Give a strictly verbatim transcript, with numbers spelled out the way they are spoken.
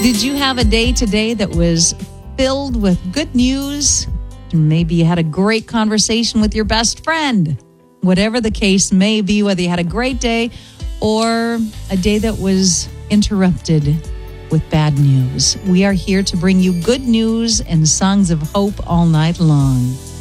Did you have a day today that was filled with good news? Maybe you had a great conversation with your best friend. Whatever the case may be, whether you had a great day or a day that was interrupted with bad news, we are here to bring you good news and songs of hope all night long.